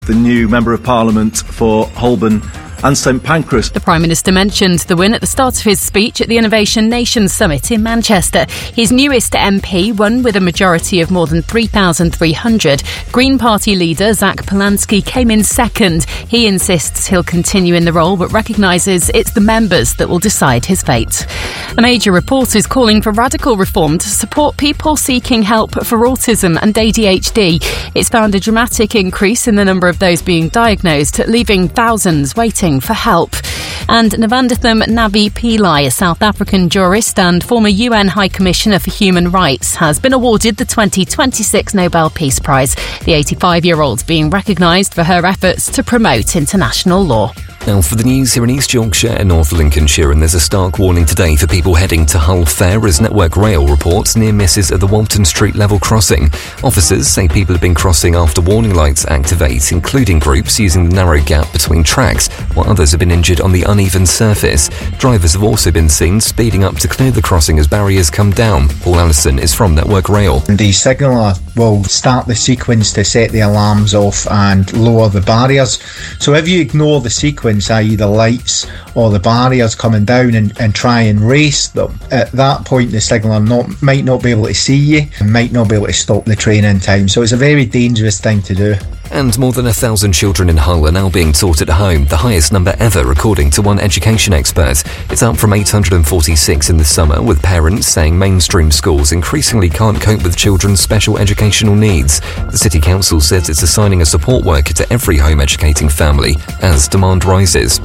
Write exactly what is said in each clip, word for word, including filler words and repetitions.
The new Member of Parliament for Holborn and St Pancras. The Prime Minister mentioned the win at the start of his speech at the Innovation Nation Summit in Manchester. His newest M P won with a majority of more than three thousand three hundred. Green Party leader Zach Polanski came in second. He insists he'll continue in the role but recognises it's the members that will decide his fate. A major report is calling for radical reform to support people seeking help for autism and A D H D. It's found a dramatic increase in the number of those being diagnosed, leaving thousands waiting for help. And Navanditham Navi Pillai, a South African jurist and former U N High Commissioner for Human Rights, has been awarded the twenty twenty-six Nobel Peace Prize. The eighty-five-year-old being recognised for her efforts to promote international law. Now for the news here in East Yorkshire and North Lincolnshire, and there's a stark warning today for people heading to Hull Fair as Network Rail reports near misses at the Walton Street level crossing. Officers say people have been crossing after warning lights activate, including groups using the narrow gap between tracks, while others have been injured on the uneven surface. Drivers have also been seen speeding up to clear the crossing as barriers come down. Paul Allison is from Network Rail. The signaller will start the sequence to set the alarms off and lower the barriers. So if you ignore the sequence, that is the lights or the barriers coming down and, and try and race them, at that point the signaller not, might not be able to see you and might not be able to stop the train in time. So it's a very dangerous thing to do. And more than a thousand children in Hull are now being taught at home, the highest number ever according to one education expert. It's up from eight hundred forty-six in the summer, with parents saying mainstream schools increasingly can't cope with children's special educational needs. The City Council says it's assigning a support worker to every home educating family as demand rises.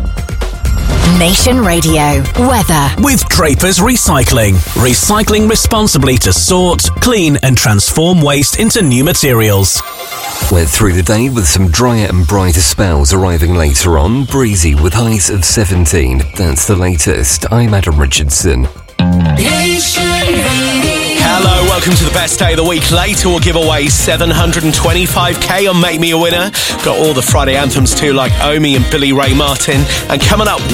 Nation Radio weather with Drapers Recycling. Recycling responsibly to sort, clean and transform waste into new materials. We're through the day with some drier and brighter spells arriving later on. Breezy with highs of seventeen. That's the latest. I'm Adam Richardson. Hello, welcome to the best day of the week. Later we'll give away seven hundred twenty-five k on Make Me a Winner. Got all the Friday anthems too, like Omi and Billy Ray Martin. And coming up,